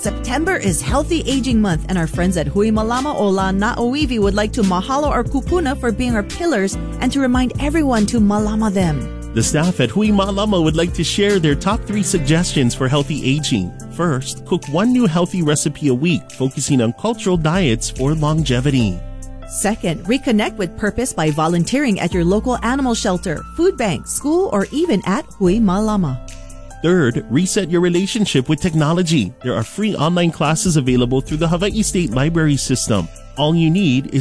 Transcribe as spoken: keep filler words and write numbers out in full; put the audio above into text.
September is Healthy Aging Month, and our friends at Hui Malama Ola Na'oivi would like to mahalo our kupuna for being our pillars and to remind everyone to malama them. The staff at Hui Malama would like to share their top three suggestions for healthy aging. First, cook one new healthy recipe a week, focusing on cultural diets for longevity. Second, reconnect with purpose by volunteering at your local animal shelter, food bank, school, or even at Hui Malama. Third, reset your relationship with technology. There are free online classes available through the Hawaii State Library system. All you need is